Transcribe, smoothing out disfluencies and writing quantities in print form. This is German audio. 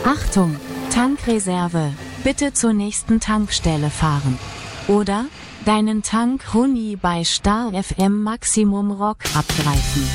Achtung, Tankreserve, bitte zur nächsten Tankstelle fahren. Oder deinen Tank Huni bei Star FM Maximum Rock abgreifen.